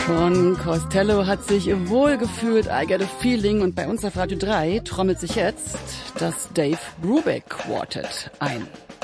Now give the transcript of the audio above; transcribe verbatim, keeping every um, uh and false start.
Ron Costello hat sich wohl gefühlt, I get a feeling, und bei uns auf Radio drei trommelt sich jetzt das Dave Brubeck Quartet ein.